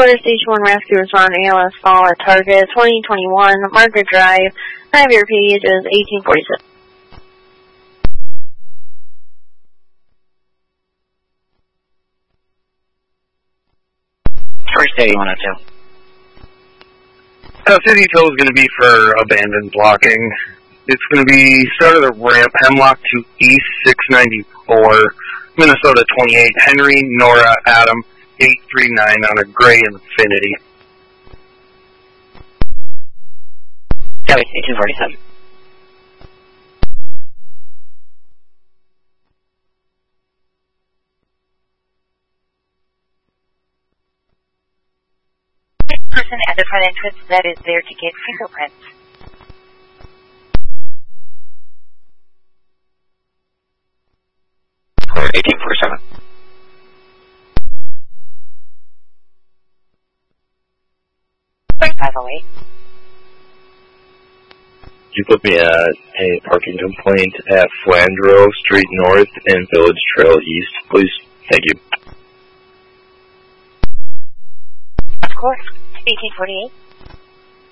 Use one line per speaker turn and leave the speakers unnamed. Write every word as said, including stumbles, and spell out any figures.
Florida Station one rescue respond A L S fall at target twenty twenty-one Margaret Drive. I have your page is eighteen forty-seven.
First eighty one oh two.
Uh, City tow is going to be for abandoned blocking. It's going to be start of the ramp, Hemlock to East six ninety-four, Minnesota twenty-eight, Henry, Nora, Adam, eight three nine on a gray Infinity.
Copy, eighteen forty-seven.
Person at the front entrance that is there to get fingerprints.
eighteen forty-seven.
five oh eight.
Could you put me at a parking complaint at Flandreau Street North and Village Trail East, please? Thank you.
Of course. eighteen forty-eight.